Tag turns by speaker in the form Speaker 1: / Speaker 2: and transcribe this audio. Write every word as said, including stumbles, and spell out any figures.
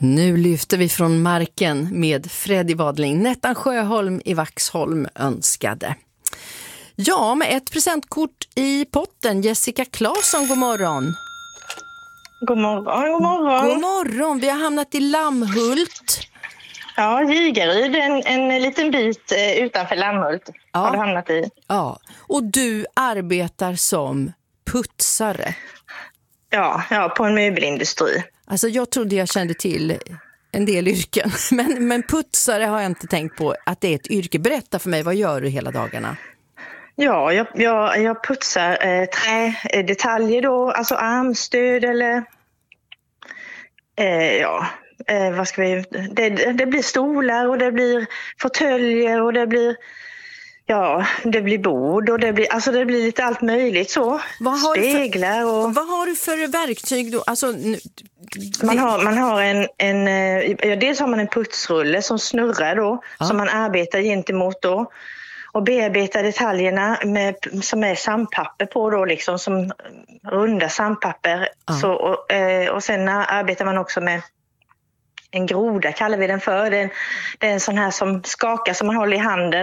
Speaker 1: Nu lyfter vi från marken med Freddy Wadling. Nettan Sjöholm i Vaxholm önskade. Ja, med ett presentkort i potten. Jessica Claesson, god morgon.
Speaker 2: God morgon, god morgon.
Speaker 1: God morgon, vi har hamnat i Lammhult.
Speaker 2: Ja, Gigaryd, en, en liten bit eh, utanför Lammhult
Speaker 1: ja.
Speaker 2: har du hamnat i.
Speaker 1: Ja, och du arbetar som putsare.
Speaker 2: Ja, ja, på en möbelindustri.
Speaker 1: Alltså jag trodde jag kände till en del yrken, men, men putsare har jag inte tänkt på att det är ett yrke. Berätta för mig, vad gör du hela dagarna?
Speaker 2: Ja, jag, jag, jag putsar eh, trädetaljer då, alltså armstöd eller eh, ja, eh, vad ska vi, det, det blir stolar och det blir fåtöljer och det blir ja, det blir bord och det blir, alltså det blir lite allt möjligt så.
Speaker 1: Vad har
Speaker 2: Speglar
Speaker 1: du för,
Speaker 2: och...
Speaker 1: Vad har du för verktyg då? Alltså, nu,
Speaker 2: man, har, man har en, en... Ja, dels har man en putsrulle som snurrar då. Ja. Som man arbetar gentemot då. Och bearbetar detaljerna med, som är sandpapper på då liksom. Som runda sandpapper. Ja. Så, och, och sen arbetar man också med en groda kallar vi den för. Det är en, det är en sån här som skakar som man håller i handen.